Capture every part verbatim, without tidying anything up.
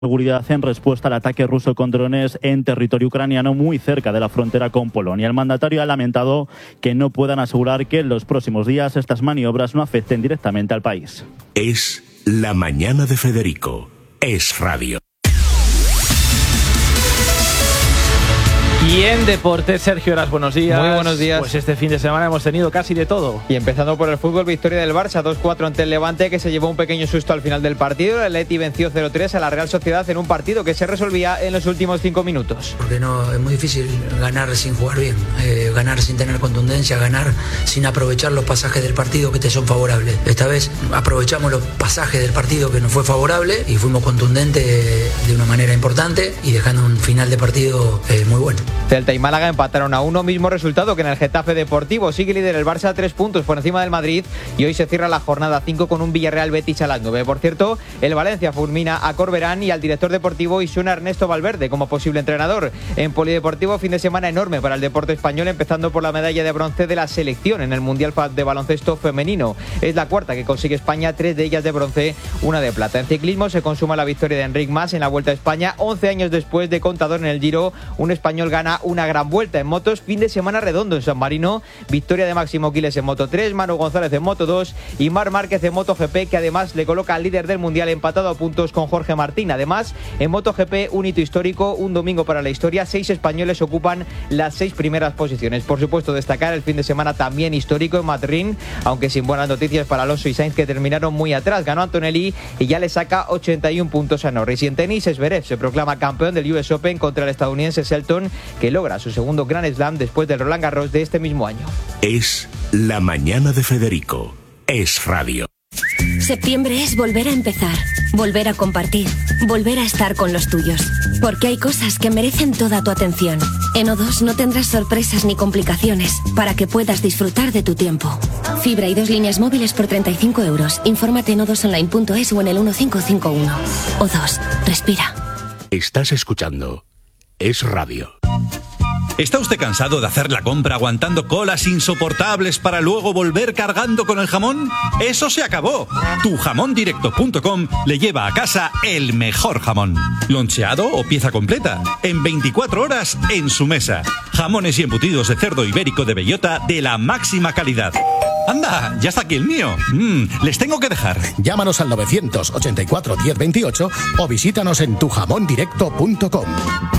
seguridad en respuesta al ataque ruso con drones en territorio ucraniano muy cerca de la frontera con Polonia. El mandatario ha lamentado que no puedan asegurar que en los próximos días estas maniobras no afecten directamente al país. Es la mañana de Federico. Es radio. Y en deportes, Sergio Heras, buenos días. Muy buenos días. Pues este fin de semana hemos tenido casi de todo. Y empezando por el fútbol, victoria del Barça dos cuatro ante el Levante, que se llevó un pequeño susto al final del partido. El Atleti venció cero tres a la Real Sociedad en un partido que se resolvía en los últimos cinco minutos. Porque no, es muy difícil ganar sin jugar bien, eh, ganar sin tener contundencia, ganar sin aprovechar los pasajes del partido que te son favorables. Esta vez aprovechamos los pasajes del partido que nos fue favorable y fuimos contundentes de una manera importante y dejando un final de partido eh, muy bueno. Celta y Málaga empataron a uno, mismo resultado que en el Getafe Deportivo. Sigue líder el Barça a tres puntos por encima del Madrid y hoy se cierra la jornada cinco con un Villarreal Betis a las nueve. Por cierto, el Valencia fulmina a Corberán y al director deportivo y suena Ernesto Valverde como posible entrenador. En polideportivo, fin de semana enorme para el deporte español, empezando por la medalla de bronce de la selección en el Mundial de Baloncesto Femenino. Es la cuarta que consigue España, tres de ellas de bronce, una de plata. En ciclismo se consuma la victoria de Enric Mas en la Vuelta a España, once años después de Contador en el Giro. Un español gana una gran vuelta. En motos, fin de semana redondo en San Marino, victoria de Máximo Quiles en Moto tres, Manu González en Moto dos y Marc Márquez en MotoGP, que además le coloca al líder del Mundial empatado a puntos con Jorge Martín. Además, en MotoGP, un hito histórico, un domingo para la historia, seis españoles ocupan las seis primeras posiciones. Por supuesto, destacar el fin de semana también histórico en Madrid, aunque sin buenas noticias para Alonso y Sainz, que terminaron muy atrás. Ganó Antonelli y ya le saca ochenta y un puntos a Norris. Y en tenis, Zverev se proclama campeón del U S Open contra el estadounidense Shelton, que logra su segundo Grand Slam después del Roland Garros de este mismo año. Es la mañana de Federico. Es radio. Septiembre es volver a empezar, volver a compartir, volver a estar con los tuyos. Porque hay cosas que merecen toda tu atención. En O dos no tendrás sorpresas ni complicaciones para que puedas disfrutar de tu tiempo. Fibra y dos líneas móviles por treinta y cinco euros. Infórmate en o dos online punto es o en el uno cinco cinco uno. O dos, respira. Estás escuchando Es radio. ¿Está usted cansado de hacer la compra aguantando colas insoportables para luego volver cargando con el jamón? ¡Eso se acabó! tu jamón directo punto com le lleva a casa el mejor jamón. Loncheado o pieza completa, en veinticuatro horas en su mesa. Jamones y embutidos de cerdo ibérico de bellota de la máxima calidad. ¡Anda! ¡Ya está aquí el mío! Mm, les tengo que dejar. Llámanos al novecientos ochenta y cuatro diez veintiocho o visítanos en tu jamón directo punto com.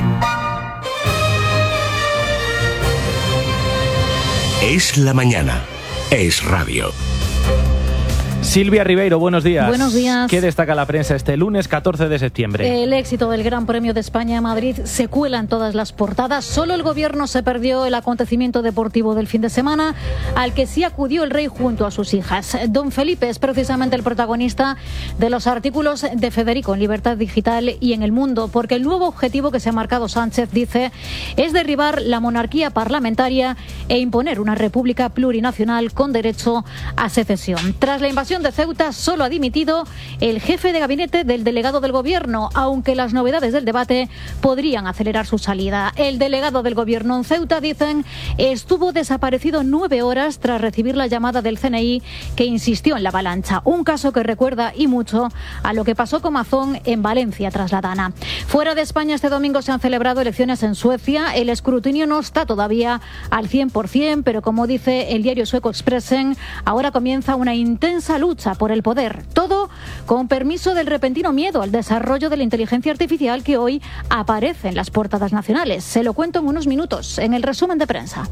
Es la mañana. Es radio. Silvia Ribeiro, buenos días. Buenos días. ¿Qué destaca la prensa este lunes catorce de septiembre? El éxito del Gran Premio de España en Madrid se cuela en todas las portadas. Solo el gobierno se perdió el acontecimiento deportivo del fin de semana, al que sí acudió el rey junto a sus hijas. Don Felipe es precisamente el protagonista de los artículos de Federico en Libertad Digital y en El Mundo, porque el nuevo objetivo que se ha marcado Sánchez, dice, es derribar la monarquía parlamentaria e imponer una república plurinacional con derecho a secesión. Tras la invasión de Ceuta, solo ha dimitido el jefe de gabinete del delegado del gobierno, aunque las novedades del debate podrían acelerar su salida. El delegado del gobierno en Ceuta, dicen, estuvo desaparecido nueve horas tras recibir la llamada del C N I que insistió en la avalancha. Un caso que recuerda y mucho a lo que pasó con Mazón en Valencia tras la Dana. Fuera de España, este domingo se han celebrado elecciones en Suecia. El escrutinio no está todavía al cien por ciento, pero como dice el diario sueco Expressen, ahora comienza una intensa lucha por el poder. Todo con permiso del repentino miedo al desarrollo de la inteligencia artificial que hoy aparece en las portadas nacionales. Se lo cuento en unos minutos, en el resumen de prensa.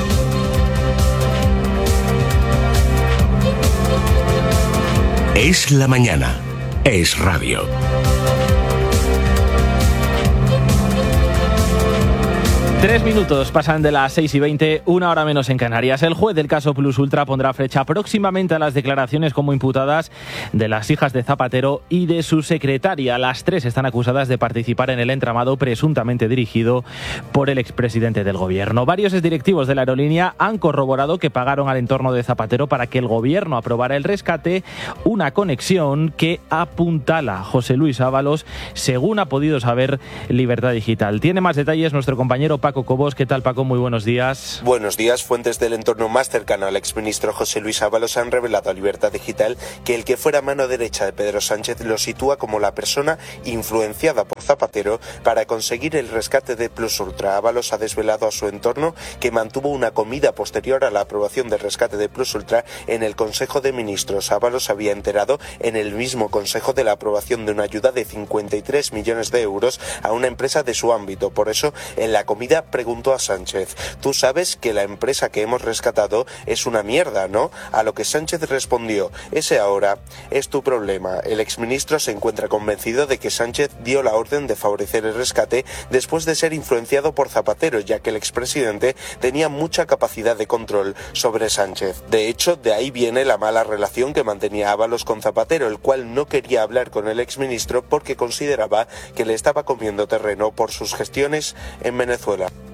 Es la mañana. Es radio. Tres minutos pasan de las seis y veinte, una hora menos en Canarias. El juez del caso Plus Ultra pondrá fecha próximamente a las declaraciones como imputadas de las hijas de Zapatero y de su secretaria. Las tres están acusadas de participar en el entramado presuntamente dirigido por el expresidente del gobierno. Varios exdirectivos de la aerolínea han corroborado que pagaron al entorno de Zapatero para que el gobierno aprobara el rescate, una conexión que apuntala José Luis Ábalos, según ha podido saber Libertad Digital. Tiene más detalles nuestro compañero Paco Paco Cobos. ¿Qué tal, Paco? Muy buenos días. Buenos días. Fuentes del entorno más cercano al exministro José Luis Ábalos han revelado a Libertad Digital que el que fuera mano derecha de Pedro Sánchez lo sitúa como la persona influenciada por Zapatero para conseguir el rescate de Plus Ultra. Ábalos ha desvelado a su entorno que mantuvo una comida posterior a la aprobación del rescate de Plus Ultra en el Consejo de Ministros. Ábalos había enterado en el mismo Consejo de la aprobación de una ayuda de cincuenta y tres millones de euros a una empresa de su ámbito. Por eso, en la comida preguntó a Sánchez: tú sabes que la empresa que hemos rescatado es una mierda, ¿no? A lo que Sánchez respondió: ese ahora es tu problema. El exministro se encuentra convencido de que Sánchez dio la orden de favorecer el rescate después de ser influenciado por Zapatero, ya que el expresidente tenía mucha capacidad de control sobre Sánchez. De hecho, de ahí viene la mala relación que mantenía Ábalos con Zapatero, el cual no quería hablar con el exministro porque consideraba que le estaba comiendo terreno por sus gestiones en Venezuela.